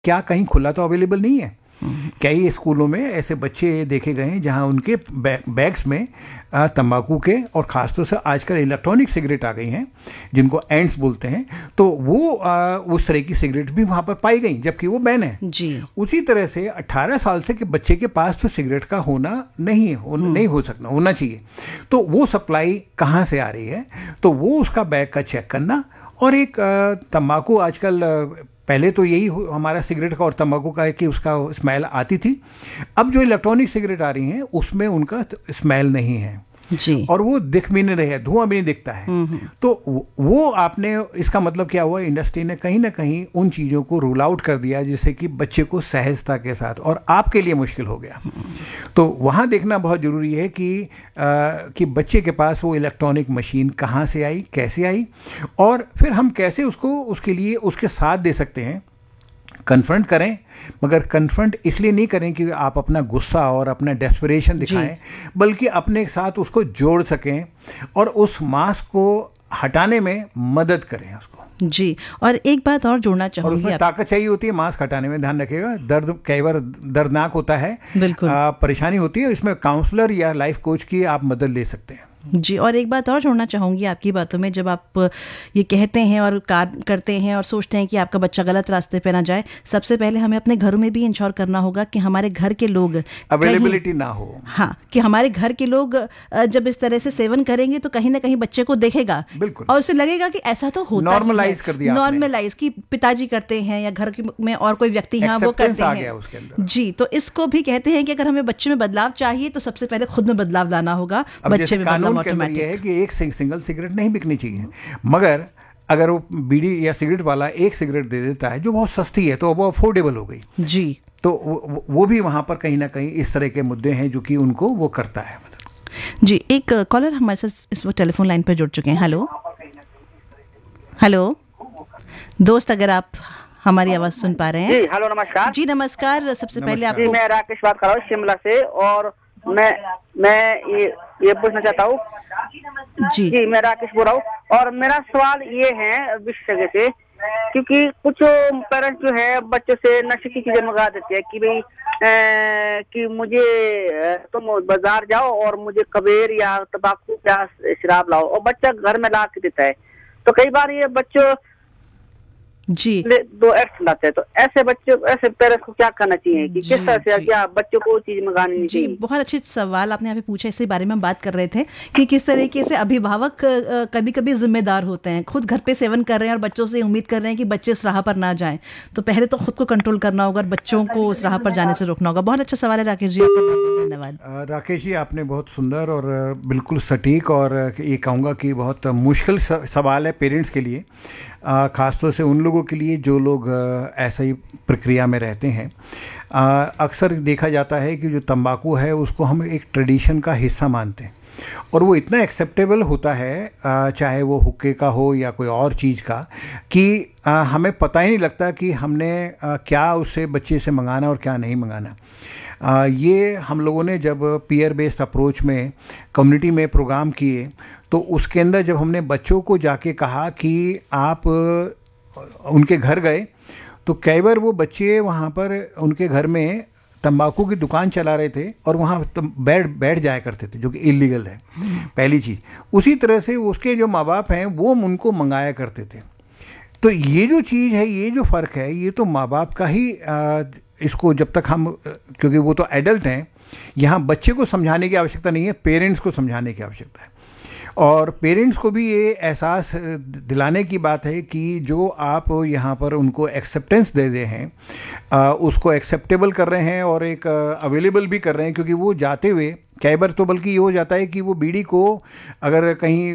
क्या कहीं खुला तो अवेलेबल नहीं है। कई स्कूलों में ऐसे बच्चे देखे गए हैं जहां उनके बैग्स में तंबाकू के और ख़ासतौर से आजकल इलेक्ट्रॉनिक सिगरेट आ गई हैं जिनको एंड्स बोलते हैं, तो वो उस तरह की सिगरेट भी वहाँ पर पाई गई जबकि वो बैन है जी। उसी तरह से 18 साल से के बच्चे के पास तो सिगरेट का होना नहीं हो सकता, होना चाहिए। तो वो सप्लाई कहाँ से आ रही है, तो वो उसका बैग का चेक करना। और एक तंबाकू आजकल पहले तो यही हमारा सिगरेट का और तंबाकू का है कि उसका स्मेल आती थी, अब जो इलेक्ट्रॉनिक सिगरेट आ रही हैं उसमें उनका स्मेल नहीं है जी। और वो दिख भी नहीं रहे, धुआं भी नहीं दिखता है। तो वो आपने, इसका मतलब क्या हुआ, इंडस्ट्री ने कहीं ना कहीं उन चीज़ों को रूल आउट कर दिया जिससे कि बच्चे को सहजता के साथ और आपके लिए मुश्किल हो गया। तो वहाँ देखना बहुत ज़रूरी है कि बच्चे के पास वो इलेक्ट्रॉनिक मशीन कहाँ से आई, कैसे आई, और फिर हम कैसे उसको उसके लिए उसके साथ दे सकते हैं। कन्फ्रंट करें, मगर कन्फ्रंट इसलिए नहीं करें कि आप अपना गुस्सा और अपना डेस्परेशन दिखाएं, बल्कि अपने साथ उसको जोड़ सकें और उस मास्क को हटाने में मदद करें उसको। जी। और एक बात और जोड़ना चाहूँगी, और उसमें ताकत चाहिए होती है मास्क हटाने में, ध्यान रखिएगा। दर्द कई बार दर्दनाक होता है, बिल्कुल परेशानी होती है, इसमें काउंसलर या लाइफ कोच की आप मदद ले सकते हैं। जी। और एक बात और जोड़ना चाहूँगी आपकी बातों में, जब आप ये कहते हैं और कार्य करते हैं और सोचते हैं कि आपका बच्चा गलत रास्ते पे ना जाए, सबसे पहले हमें अपने घरों में भी इंश्योर करना होगा कि हमारे घर के लोग अवेलेबिलिटी ना हो। हाँ, कि हमारे घर के लोग जब इस तरह से सेवन करेंगे तो कहीं ना कहीं बच्चे को देखेगा, बिल्कुल, और उसे लगेगा कि ऐसा तो होता है, नॉर्मलाइज कर दिया, नॉर्मलाइज कि पिताजी करते हैं या घर में और कोई व्यक्ति हैं वो करते हैं। जी। तो इसको भी कहते हैं कि अगर हमें बच्चे में बदलाव चाहिए तो सबसे पहले खुद में बदलाव लाना होगा। बच्चे में बदलाव ऑटोमेटिक, एक सिंगल सिगरेट नहीं बिकनी चाहिए, मगर अगर वो बीड़ी या सिगरेट वाला एक सिगरेट दे देता है जो बहुत सस्ती है तो वो अफोर्डेबल हो गई जी, तो वो भी वहां पर कहीं ना कहीं इस तरह के मुद्दे हैं जो कि उनको वो करता है। जी। एक कॉलर हमारे साथ इस वक्त टेलीफोन लाइन पर जुड़ चुके हैं। हेलो हेलो दोस्त, अगर आप हमारी आवाज सुन पा रहे हैं। जी हेलो, नमस्कार। जी नमस्कार। सबसे पहले आपको, मैं राकेश बात कर रहा हूँ शिमला से, और मैं ये पूछना चाहता हूँ। जी मैं राकेश बोल रहा हूँ, और मेरा सवाल ये है विशेषज्ञ से, क्योंकि कुछ पेरेंट्स जो है बच्चों से नशे की चीजें मंगा देते हैं कि भाई कि मुझे तुम बाजार जाओ और मुझे कबीर या तंबाकू या शराब लाओ, और बच्चा घर में ला के देता है। तो कई बार ये बच्चों जी दो एक्ट लाते हैं, तो ऐसे बच्चों, ऐसे पेरेंट्स को क्या करना चाहिए कि किस तरह से क्या बच्चों को चीज मंगानी नहीं चाहिए? बहुत अच्छे सवाल आपने यहाँ पे पूछा। इसी बारे में हम बात कर रहे थे कि किस तरीके से अभिभावक कभी कभी जिम्मेदार होते हैं, खुद घर पे सेवन कर रहे हैं और बच्चों से उम्मीद कर रहे हैं कि बच्चे उस राह पर ना जाएं। तो पहले तो खुद को कंट्रोल करना होगा और बच्चों को उस राह पर जाने से रोकना होगा। बहुत अच्छा सवाल है राकेश जी, आपका बहुत धन्यवाद। राकेश जी, आपने बहुत सुंदर और बिल्कुल सटीक और ये कहूँगा कि बहुत मुश्किल सवाल है पेरेंट्स के लिए, ख़ासतौर से उन लोगों के लिए जो लोग ऐसा ही प्रक्रिया में रहते हैं। अक्सर देखा जाता है कि जो तंबाकू है उसको हम एक ट्रेडिशन का हिस्सा मानते हैं और वो इतना एक्सेप्टेबल होता है, चाहे वो हुक्के का हो या कोई और चीज़ का, कि हमें पता ही नहीं लगता कि हमने क्या उससे बच्चे से मंगाना और क्या नहीं मंगाना। ये हम लोगों ने जब पीयर बेस्ड अप्रोच में कम्युनिटी में प्रोग्राम किए तो उसके अंदर जब हमने बच्चों को जाके कहा कि आप उनके घर गए, तो कई बार वो बच्चे वहाँ पर उनके घर में तंबाकू की दुकान चला रहे थे और वहाँ बैठ जाया करते थे, जो कि इलीगल है पहली चीज़। उसी तरह से उसके जो माँ बाप हैं वो उनको मंगाया करते थे। तो ये जो चीज़ है, ये जो फ़र्क है, ये तो माँ बाप का ही इसको जब तक हम, क्योंकि वो तो एडल्ट हैं, यहाँ बच्चे को समझाने की आवश्यकता नहीं है, पेरेंट्स को समझाने की आवश्यकता है। और पेरेंट्स को भी ये एहसास दिलाने की बात है कि जो आप यहाँ पर उनको एक्सेप्टेंस दे रहे हैं, उसको एक्सेप्टेबल कर रहे हैं और एक अवेलेबल भी कर रहे हैं, क्योंकि वो जाते हुए कई बार तो बल्कि ये हो जाता है कि वो बीड़ी को अगर कहीं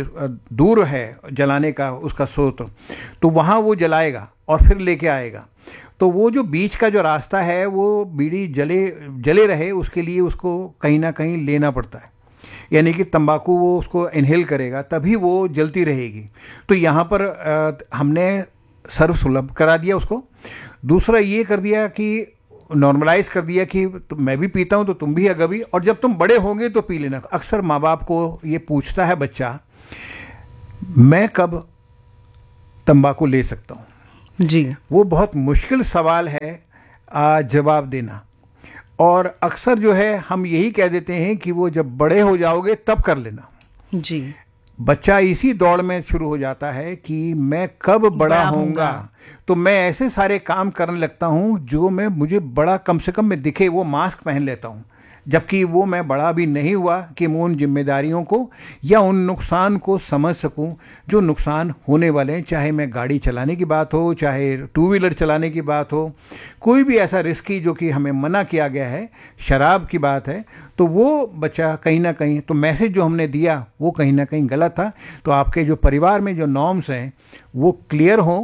दूर है जलाने का उसका स्रोत, तो वहाँ वो जलाएगा और फिर लेके आएगा। तो वो जो बीच का जो रास्ता है वो बीड़ी जले रहे, उसके लिए उसको कहीं ना कहीं लेना पड़ता है, यानी कि तंबाकू वो उसको इनहेल करेगा तभी वो जलती रहेगी। तो यहाँ पर हमने सर्वसुलभ करा दिया उसको। दूसरा ये कर दिया कि नॉर्मलाइज कर दिया कि तो मैं भी पीता हूँ तो तुम भी अगर भी, और जब तुम बड़े होंगे तो पी लेना। अक्सर माँ बाप को ये पूछता है बच्चा, मैं कब तंबाकू ले सकता हूँ, जी, वो बहुत मुश्किल सवाल है जवाब देना। और अक्सर जो है हम यही कह देते हैं कि वो जब बड़े हो जाओगे तब कर लेना। जी, बच्चा इसी दौड़ में शुरू हो जाता है कि मैं कब बड़ा होऊंगा, तो मैं ऐसे सारे काम करने लगता हूं जो मैं मुझे बड़ा कम से कम में दिखे, वो मास्क पहन लेता हूं, जबकि वो मैं बड़ा भी नहीं हुआ कि मैं उन जिम्मेदारियों को या उन नुकसान को समझ सकूं जो नुकसान होने वाले हैं। चाहे मैं गाड़ी चलाने की बात हो, चाहे टू व्हीलर चलाने की बात हो, कोई भी ऐसा रिस्की जो कि हमें मना किया गया है, शराब की बात है, तो वो बच्चा कहीं ना कहीं, तो मैसेज जो हमने दिया वो कहीं ना कहीं गलत था। तो आपके जो परिवार में जो नॉर्म्स हैं वो क्लियर हों।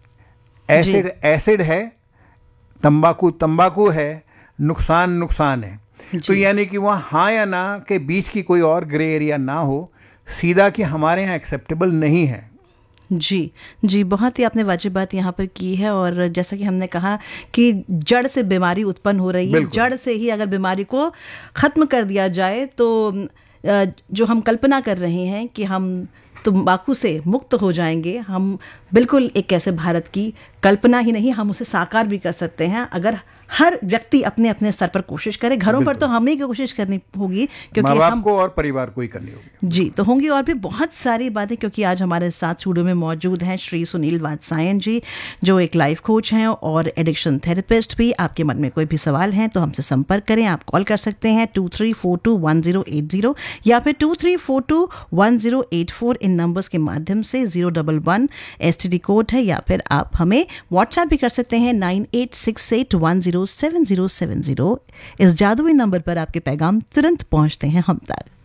एसिड है, तंबाकू है, नुकसान है। तो यानी कि वहाँ हाँ या ना के बीच की कोई और ग्रे एरिया ना हो, सीधा कि हमारे यहाँ एक्सेप्टेबल नहीं है। जी, बहुत ही आपने वाजिब बात यहाँ पर की है। और जैसा कि हमने कहा कि जड़ से बीमारी उत्पन्न हो रही है, जड़ से ही अगर बीमारी को ख़त्म कर दिया जाए तो जो हम कल्पना कर रहे हैं कि हम तंबाकू से मुक्त हो जाएंगे, हम बिल्कुल एक ऐसे भारत की कल्पना ही नहीं, हम उसे साकार भी कर सकते हैं अगर हर व्यक्ति अपने अपने स्तर पर कोशिश करे। घरों पर तो हमें की कोशिश करनी होगी, क्योंकि हम को और परिवार को ही करनी होगी। जी, तो होंगी और भी बहुत सारी बातें, क्योंकि आज हमारे साथ स्टूडियो में मौजूद हैं श्री सुनील वात्सायन जी, जो एक लाइफ कोच हैं और एडिक्शन थेरेपिस्ट भी। आपके मन में कोई भी सवाल हैं तो हमसे संपर्क करें। आप कॉल कर सकते हैं 23421080 या फिर 23421084 इन नंबर्स के माध्यम से। 011 STD कोड है, या फिर आप हमें व्हाट्सएप भी कर सकते हैं 9868107070। इस जादुई नंबर पर आपके पैगाम तुरंत पहुंचते हैं हम तक।